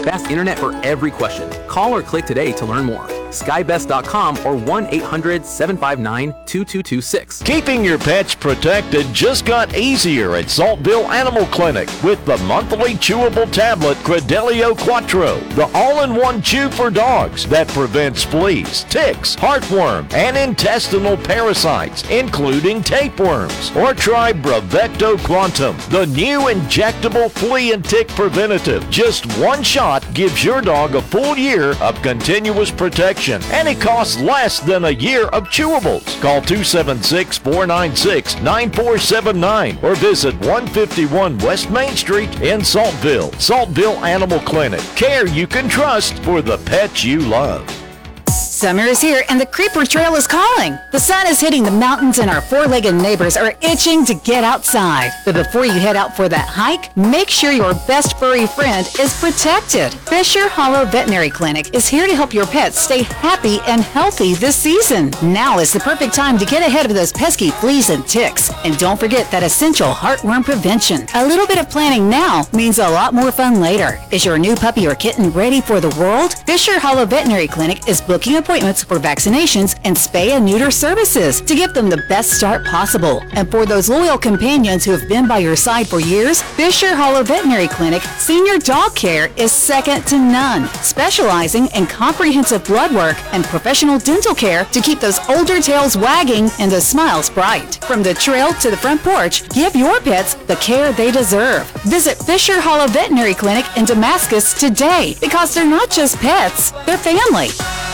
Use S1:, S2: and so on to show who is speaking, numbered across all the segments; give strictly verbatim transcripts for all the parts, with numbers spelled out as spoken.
S1: Fast internet for every question. Call or click today to learn more. sky best dot com or one eight hundred seven five nine two two two six.
S2: Keeping your pets protected just got easier at Saltville Animal Clinic with the monthly chewable tablet Credelio Quattro, the all-in-one chew for dogs that prevents fleas, ticks, heartworm, and intestinal parasites, including tapeworms. Or try Bravecto Quantum, the new injectable flea and tick preventative. Just one shot gives your dog a full year of continuous protection, and it costs less than a year of chewables. Call two seven six, four nine six, nine four seven nine or visit one fifty-one West Main Street in Saltville. Saltville Animal Clinic. Care you can trust for the pets you love.
S3: Summer is here and the Creeper Trail is calling. The sun is hitting the mountains and our four-legged neighbors are itching to get outside. But before you head out for that hike, make sure your best furry friend is protected. Fisher Hollow Veterinary Clinic is here to help your pets stay happy and healthy this season. Now is the perfect time to get ahead of those pesky fleas and ticks. And don't forget that essential heartworm prevention. A little bit of planning now means a lot more fun later. Is your new puppy or kitten ready for the world? Fisher Hollow Veterinary Clinic is booking appointments for vaccinations and spay and neuter services to give them the best start possible. And for those loyal companions who have been by your side for years, Fisher Hollow Veterinary Clinic Senior Dog Care is second to none, specializing in comprehensive blood work and professional dental care to keep those older tails wagging and those smiles bright. From the trail to the front porch, give your pets the care they deserve. Visit Fisher Hollow Veterinary Clinic in Damascus today, because they're not just pets, they're family.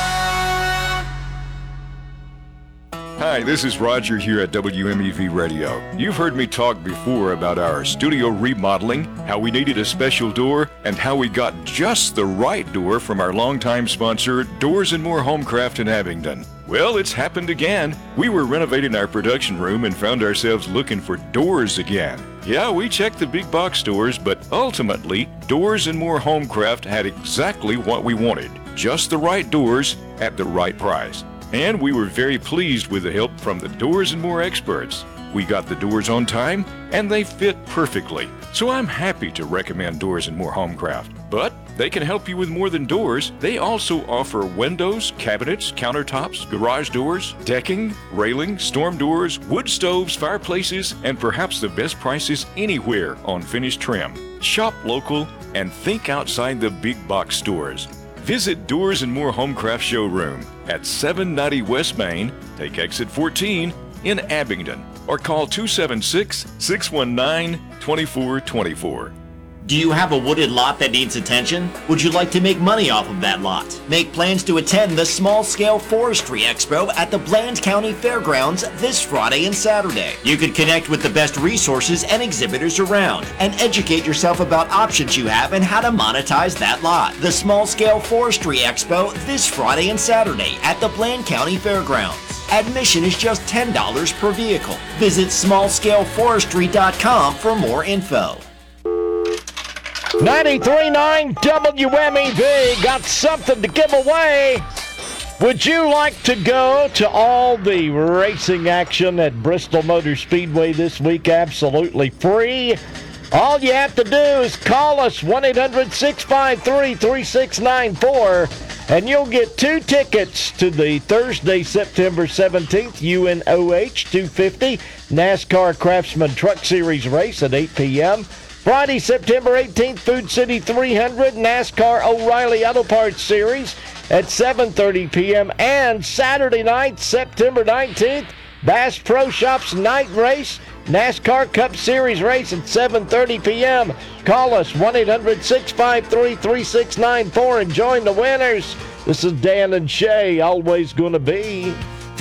S4: Hi, this is Roger here at W M E V Radio. You've heard me talk before about our studio remodeling, how we needed a special door, and how we got just the right door from our longtime sponsor, Doors and More Homecraft in Abingdon. Well, it's happened again. We were renovating our production room and found ourselves looking for doors again. Yeah, we checked the big box stores, but ultimately, Doors and More Homecraft had exactly what we wanted. Just the right doors at the right price. And we were very pleased with the help from the Doors and More experts. We got the doors on time, and they fit perfectly. So I'm happy to recommend Doors and More Homecraft. But they can help you with more than doors. They also offer windows, cabinets, countertops, garage doors, decking, railing, storm doors, wood stoves, fireplaces, and perhaps the best prices anywhere on finished trim. Shop local and think outside the big box stores. Visit Doors and More Homecraft Showroom at seven ninety West Main, take exit fourteen in Abingdon, or call two seven six, six one nine, two four two four.
S5: Do you have a wooded lot that needs attention? Would you like to make money off of that lot? Make plans to attend the Small Scale Forestry Expo at the Bland County Fairgrounds this Friday and Saturday. You could connect with the best resources and exhibitors around and educate yourself about options you have and how to monetize that lot. The Small Scale Forestry Expo this Friday and Saturday at the Bland County Fairgrounds. Admission is just ten dollars per vehicle. Visit small scale forestry dot com for more info.
S2: ninety-three point nine W M E V got something to give away. Would you like to go to all the racing action at Bristol Motor Speedway this week absolutely free? All you have to do is call us one eight hundred, six five three, three six nine four and you'll get two tickets to the Thursday, September seventeenth U N O H two fifty NASCAR Craftsman Truck Series race at eight p.m. Friday, September eighteenth, Food City three hundred NASCAR O'Reilly Auto Parts Series at seven thirty p.m. And Saturday night, September nineteenth, Bass Pro Shops Night Race, NASCAR Cup Series race at seven thirty p.m. Call us one eight hundred, six five three, three six nine four and join the winners. This is Dan and Shay, always gonna be